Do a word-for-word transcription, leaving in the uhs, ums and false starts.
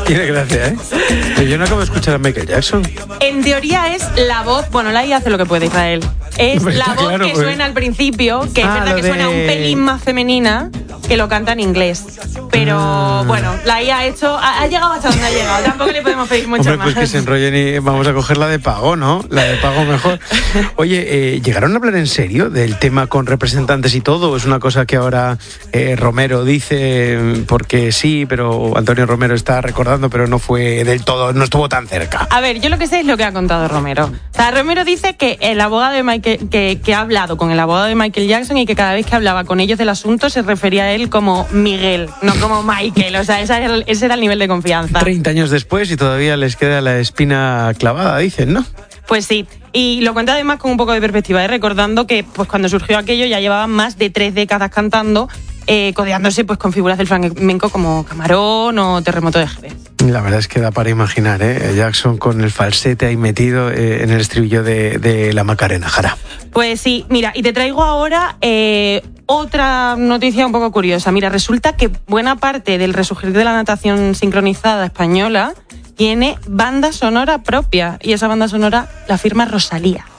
Tiene gracia, ¿eh? Pero yo no acabo de escuchar a Michael Jackson. En teoría es la voz, bueno, la I A hace lo que puede, Israel. Es Pues la está voz claro, que pues. suena al principio, que Ah, es verdad lo que suena de- un pelín más femenina, que lo canta en inglés. Pero Ah. bueno, la I A ha hecho, ha, ha llegado hasta donde ha llegado. Tampoco le podemos pedir mucho Hombre, más. pues que se enrollen y vamos a coger la de pago, ¿no? La de pago mejor. Oye, eh, ¿llegaron a hablar en serio del tema con representantes y todo? ¿Es una cosa que ahora eh, Romero dice porque sí, pero Antonio Romero está recordando, pero no fue del todo, no estuvo tan cerca? A ver, yo lo que sé es lo que ha contado Romero. O sea, Romero dice que el abogado de Michael, que, que ha hablado con el abogado de Michael Jackson y que cada vez que hablaba con ellos del asunto se refería a él como Miguel, no como Michael. O sea, ese era el, ese era el nivel de confianza. Treinta años después y todavía les queda la espina clavada, dicen, ¿no? Pues sí, y lo cuenta además con un poco de perspectiva, ¿eh? Recordando que pues cuando surgió aquello ya llevaban más de tres décadas cantando, eh, codeándose pues con figuras del flamenco como Camarón o Terremoto de Jerez. La verdad es que da para imaginar, ¿eh? Jackson con el falsete ahí metido eh, en el estribillo de, de la Macarena, Jara. Pues sí, mira, y te traigo ahora eh, otra noticia un poco curiosa. Mira, resulta que buena parte del resurgir de la natación sincronizada española tiene banda sonora propia, y esa banda sonora la firma Rosalía.